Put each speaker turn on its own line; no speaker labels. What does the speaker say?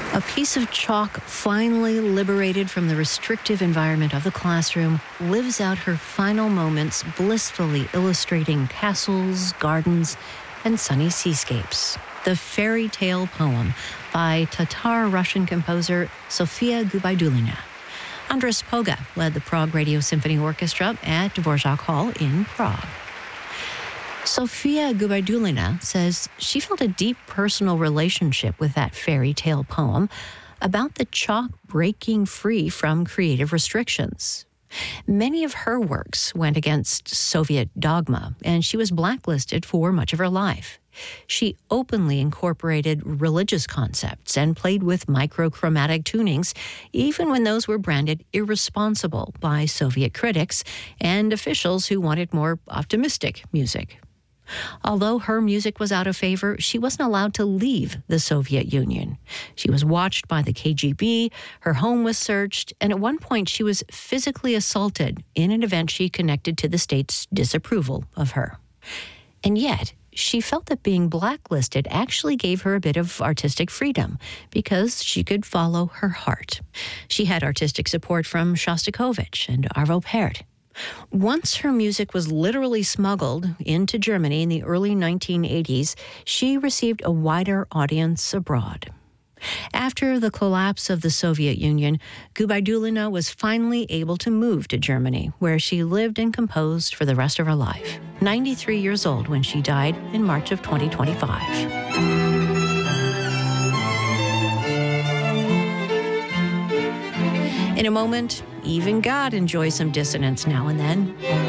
A piece of chalk finally liberated from the restrictive environment of the classroom lives out her final moments, blissfully illustrating castles, gardens, and sunny seascapes. The Fairy Tale Poem by Tatar Russian composer Sofia Gubaidulina. Andras Poga led the Prague Radio Symphony Orchestra at Dvorak Hall in Prague. Sofia Gubaidulina says she felt a deep personal relationship with that fairy tale poem about the chalk breaking free from creative restrictions. Many of her works went against Soviet dogma, and she was blacklisted for much of her life. She openly incorporated religious concepts and played with microchromatic tunings, even when those were branded irresponsible by Soviet critics and officials who wanted more optimistic music. Although her music was out of favor, she wasn't allowed to leave the Soviet Union. She was watched by the KGB, her home was searched, and at one point she was physically assaulted in an event she connected to the state's disapproval of her. And yet, she felt that being blacklisted actually gave her a bit of artistic freedom because she could follow her heart. She had artistic support from Shostakovich and Arvo Pärt. Once her music was literally smuggled into Germany in the early 1980s, she received a wider audience abroad. After the collapse of the Soviet Union, Gubaidulina was finally able to move to Germany, where she lived and composed for the rest of her life. 93 years old when she died in March of 2025. In a moment, even God enjoys some dissonance now and then.